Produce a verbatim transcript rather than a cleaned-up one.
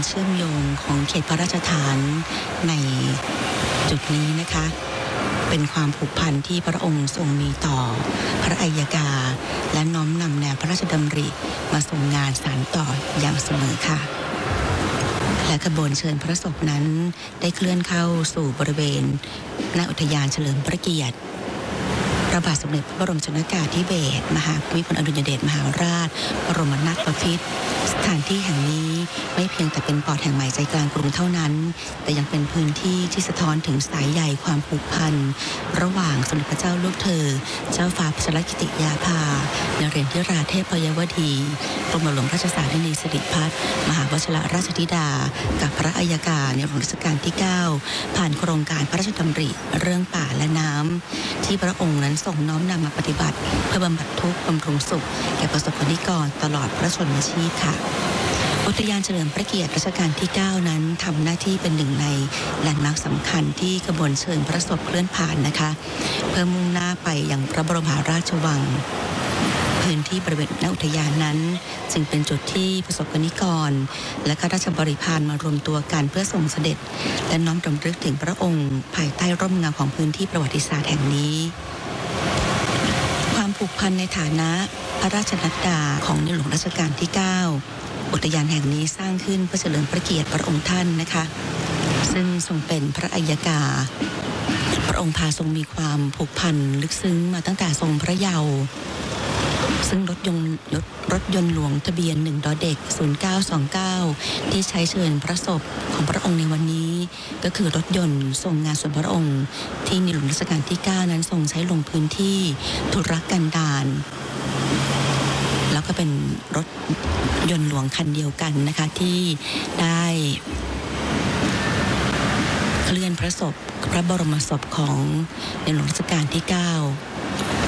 เชื่อมโยงของเขตพระราชฐานในจุดนี้นะคะเป็นความผูกพันที่พระองค์ทรงมีต่อพระอัยกาและน้อมนำแนวพระราชดำริมาทรงงานสานต่ออย่างเสมอค่ะและขบวนเชิญพระศพนั้นได้เคลื่อนเข้าสู่บริเวณณอุทยานเฉลิมพระเกียรติพระบาทสมเด็จพระบรมชนกาธิเบศรมหาภูมิพลอดุลยเดชมหาราชบรมนาถบพิตรสถานที่แห่งนี้ไม่เพียงแต่เป็นปอดแห่งใหม่ใจกลางกรุงเท่านั้นแต่ยังเป็นพื้นที่ที่สะท้อนถึงสายใยความผูกพันระหว่างสมเด็จพระเจ้าลูกเธอเจ้าฟ้าพัชรกิติยาภานเรศธิราเทพยวดีกรมหลวงราชสารินีสิริพัฒน์มหาวชิรราชธิดากับพระอัยกาในหลวงรัชกาลที่เก้าผ่านโครงการพระราชดำริเรื่องป่าและน้ำที่พระองค์นั้นทรงน้อมนำมาปฏิบัติเพื่อบำบัดทุกข์บำรุงสุขแก่ประสบกนิกรตลอดพระชนมชีพค่ะอุทยานเฉลิมพระเกียรติรัชกาลที่เก้านั้นทำหน้าที่เป็นหนึ่งในแลนด์มาร์คสำคัญที่ขบวนเชิญพระศพเคลื่อนผ่านนะคะเพื่อมุ่งหน้าไปยังพระบรมมหาราชวังพื้นที่บริเวณณอุทยานนั้นจึงเป็นจุดที่ประสบกนิกรและข้าราชบริพารมารวมตัวกันเพื่อทรงเสด็จและน้อมรำลึกถึงพระองค์ภายใต้ร่มเงาของพื้นที่ประวัติศาสตร์แห่งนี้ความผูกพันในฐานะพระราชนัดดาของในหลวงรัชกาลที่เก้าอุทยานแห่งนี้สร้างขึ้นเพื่อเฉลิมพระเกียรติพระองค์ท่านนะคะซึ่งทรงเป็นพระอัยกาพระองค์พาทรงมีความผูกพันลึกซึ้งมาตั้งแต่ทรงพระเยาว์ซึ่งรถยนต์รถยนต์หลวงทะเบียนหนึ่งดอเด็กศูนย์เก้าสองเก้าที่ใช้เชิญพระศพของพระองค์ในวันนี้ก็คือรถยนต์ทรงงานส่วนพระองค์ที่ในหลวงรัชกาลที่เก้านั้นทรงใช้ลงพื้นที่ธุรกันดารแล้วก็เป็นรถยนต์หลวงคันเดียวกันนะคะที่ได้เคลื่อนพระศพพระบรมศพของในหลวงรัชกาลที่เก้า